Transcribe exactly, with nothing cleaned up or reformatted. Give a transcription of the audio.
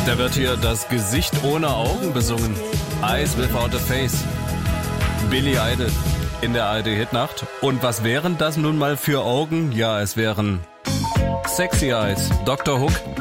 Da wird hier das Gesicht ohne Augen besungen. Eyes Without a Face. Billy Idol in der A R D-Hitnacht. Und was wären das nun mal für Augen? Ja, es wären Sexy Eyes. Doktor Hook